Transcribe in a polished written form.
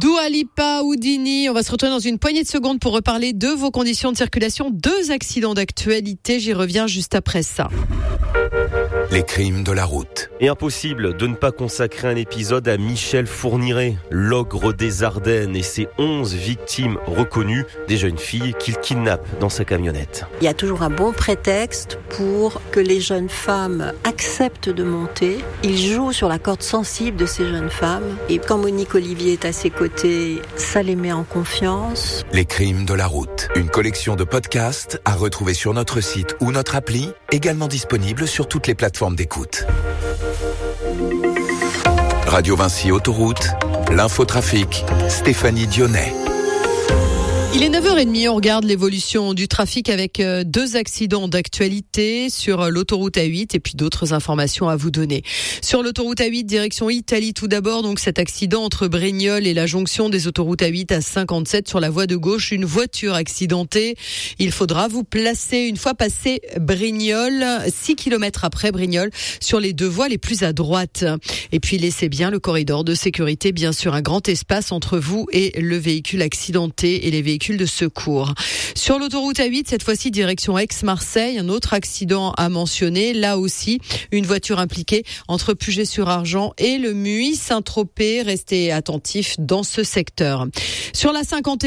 Dua Lipa, Houdini. On va se retrouver dans une poignée de secondes pour reparler de vos conditions de circulation. 2 accidents d'actualité. J'y reviens juste après ça. Les crimes de la route. Et impossible de ne pas consacrer un épisode à Michel Fourniret, l'ogre des Ardennes et ses 11 victimes reconnues, des jeunes filles qu'il kidnappe dans sa camionnette. Il y a toujours un bon prétexte pour que les jeunes femmes acceptent de monter. Il joue sur la corde sensible de ces jeunes femmes. Et quand Monique Olivier est à ses côtés, ça les met en confiance. Les crimes de la route. Une collection de podcasts à retrouver sur notre site ou notre appli, également disponible sur toutes les plateformes d'écoute. Radio Vinci Autoroute, l'infotrafic, Stéphanie Dionnet. Il est 9h30, on regarde l'évolution du trafic avec 2 accidents d'actualité sur l'autoroute A8 et puis d'autres informations à vous donner. Sur l'autoroute A8, direction Italie tout d'abord, donc cet accident entre Brignoles et la jonction des autoroutes A8 à 57 sur la voie de gauche, une voiture accidentée. Il faudra vous placer une fois passé Brignoles, 6 km après Brignoles, sur les 2 voies les plus à droite. Et puis laissez bien le corridor de sécurité, bien sûr un grand espace entre vous et le véhicule accidenté et les véhicules de secours. Sur l'autoroute A8, cette fois-ci direction Aix-Marseille, un autre accident à mentionner. Là aussi, une voiture impliquée entre Puget-sur-Argent et le Muy Saint-Tropez. Restez attentifs dans ce secteur. Sur la 51,